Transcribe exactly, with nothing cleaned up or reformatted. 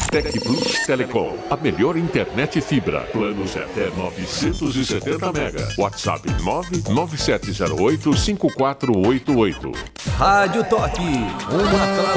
Tec Plus Telecom, a melhor internet fibra. Planos até novecentos e setenta mega. WhatsApp nove nove sete zero oito cinco quatro oito oito. Rádio Toque, uma